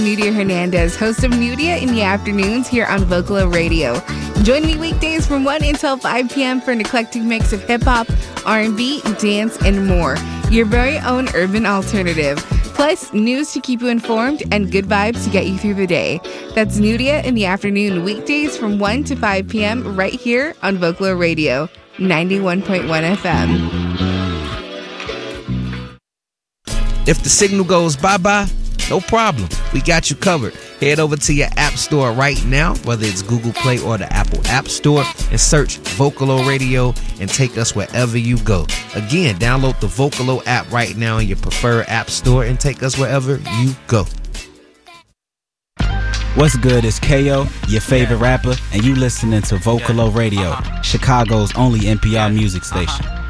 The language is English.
Nudia Hernandez, host of Nudia in the Afternoons here on Vocalo Radio. Join me weekdays from 1 until 5 p.m. for an eclectic mix of hip-hop, R&B, dance, and more. Your very own urban alternative. Plus, news to keep you informed and good vibes to get you through the day. That's Nudia in the Afternoon, weekdays from 1 to 5 p.m. right here on Vocalo Radio, 91.1 FM. If the signal goes bye-bye, no problem. We got you covered. Head over to your app store right now, whether it's Google Play or the Apple App Store, and search Vocalo Radio and take us wherever you go. Again, download the Vocalo app right now in your preferred app store and take us wherever you go. What's good? It's KO, your favorite rapper, and you listening to Vocalo Radio, Chicago's only NPR music station.